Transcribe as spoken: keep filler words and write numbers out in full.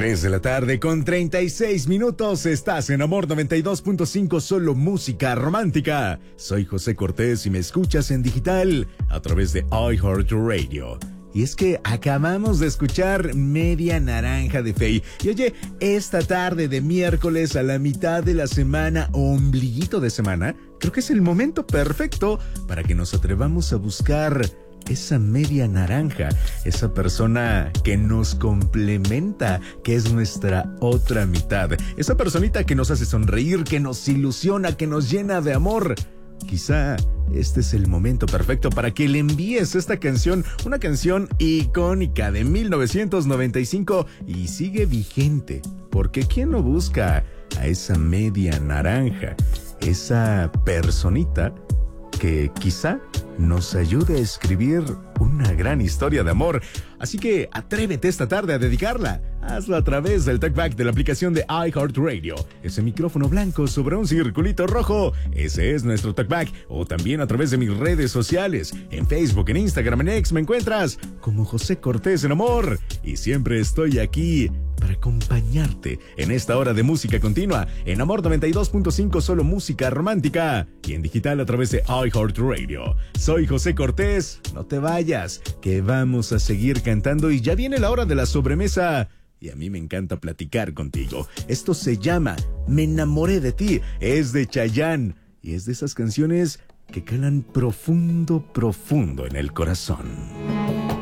tres de la tarde con treinta y seis minutos. Estás en Amor noventa y dos punto cinco, solo música romántica. Soy José Cortés y me escuchas en digital a través de iHeartRadio. Y es que acabamos de escuchar Media Naranja de Feid. Y oye, esta tarde de miércoles a la mitad de la semana, ombliguito de semana, creo que es el momento perfecto para que nos atrevamos a buscar esa media naranja, esa persona que nos complementa, que es nuestra otra mitad, esa personita que nos hace sonreír, que nos ilusiona, que nos llena de amor. Quizá este es el momento perfecto para que le envíes esta canción, una canción icónica de mil novecientos noventa y cinco y sigue vigente, porque ¿quién no busca a esa media naranja, esa personita que quizá nos ayude a escribir una gran historia de amor? Así que atrévete esta tarde a dedicarla. Hazlo a través del TalkBack de la aplicación de iHeartRadio. Ese micrófono blanco sobre un circulito rojo, ese es nuestro TalkBack. O también a través de mis redes sociales. En Facebook, en Instagram, en X me encuentras como José Cortés en Amor. Y siempre estoy aquí para acompañarte en esta hora de música continua en Amor noventa y dos punto cinco, solo música romántica, y en digital a través de iHeartRadio. Soy José Cortés, no te vayas, que vamos a seguir cantando y ya viene la hora de la sobremesa. Y a mí me encanta platicar contigo. Esto se llama Me enamoré de ti, es de Chayanne y es de esas canciones que calan profundo, profundo en el corazón.